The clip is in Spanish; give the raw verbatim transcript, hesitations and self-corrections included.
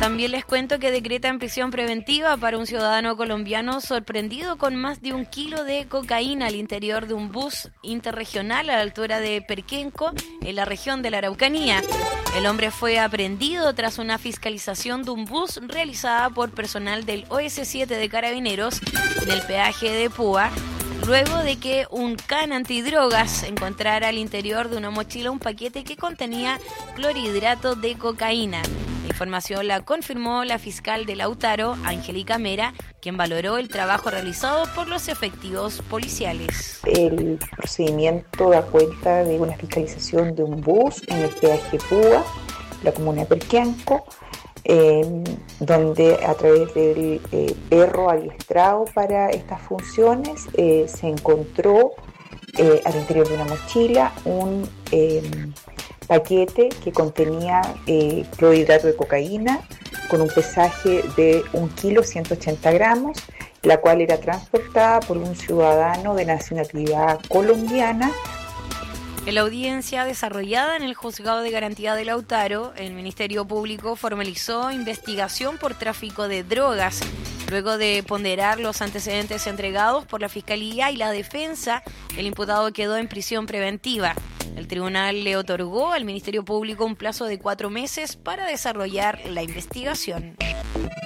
También les cuento que decretan prisión preventiva para un ciudadano colombiano sorprendido con más de un kilo de cocaína al interior de un bus interregional a la altura de Perquenco, en la región de la Araucanía. El hombre fue aprehendido tras una fiscalización de un bus realizada por personal del O S siete de Carabineros en el peaje de Púa, luego de que un can antidrogas encontrara al interior de una mochila un paquete que contenía clorhidrato de cocaína. La información la confirmó la fiscal de Lautaro, Angélica Mera, quien valoró el trabajo realizado por los efectivos policiales. El procedimiento da cuenta de una fiscalización de un bus en el peaje Púa, la comuna de Perquenco, eh, donde a través del eh, perro adiestrado para estas funciones eh, se encontró eh, al interior de una mochila un eh, paquete que contenía eh, clorhidrato de cocaína con un pesaje de un kilo ciento ochenta gramos, la cual era transportada por un ciudadano de nacionalidad colombiana. En la audiencia desarrollada en el Juzgado de Garantía de Lautaro, el Ministerio Público formalizó investigación por tráfico de drogas. Luego de ponderar los antecedentes entregados por la Fiscalía y la defensa, el imputado quedó en prisión preventiva. El tribunal le otorgó al Ministerio Público un plazo de cuatro meses para desarrollar la investigación.